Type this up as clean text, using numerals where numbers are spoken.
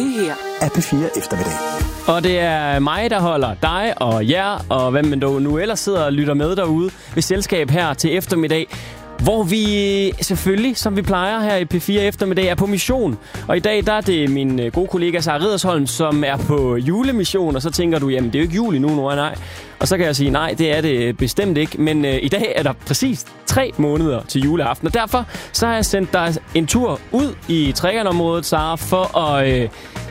Det her er P4 Eftermiddag. Og det er mig, der holder dig og jer, og hvem man dog nu ellers sidder og lytter med derude ved selskab her til eftermiddag, hvor vi selvfølgelig, som vi plejer her i P4 Eftermiddag, er på mission. Og i dag, der er det min gode kollega Sara Riddersholm, som er på julemission, og så tænker du, jamen det er jo ikke jul endnu, Nora, nej. Og så kan jeg sige, nej, det er det bestemt ikke. Men i dag er der præcis 3 måneder til juleaften, og derfor så har jeg sendt dig en tur ud i Trækkernområdet, Sara, for at